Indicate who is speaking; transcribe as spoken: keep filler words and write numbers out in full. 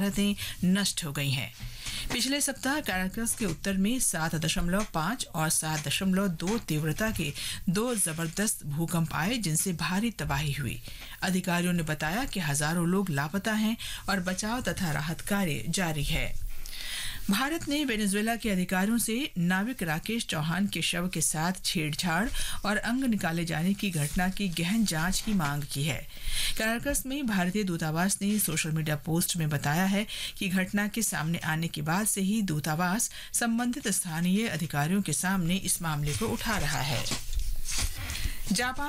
Speaker 1: इमारतें नष्ट हो गई हैं। पिछले सप्ताह कैराकस के उत्तर में सात दशमलव पाँच और सात दशमलव दो तीव्रता के दो जबरदस्त भूकंप आए, जिनसे भारी तबाही हुई। अधिकारियों ने बताया कि हजारों लोग लापता हैं और बचाव तथा राहत कार्य जारी है। भारत ने वेनेजुएला के अधिकारियों से नाविक राकेश चौहान के शव के साथ छेड़छाड़ और अंग निकाले जाने की घटना की गहन जांच की मांग की है। कैराकस में भारतीय दूतावास ने सोशल मीडिया पोस्ट में बताया है कि घटना के सामने आने के बाद से ही दूतावास संबंधित स्थानीय अधिकारियों के सामने इस मामले को उठा रहा है। जापान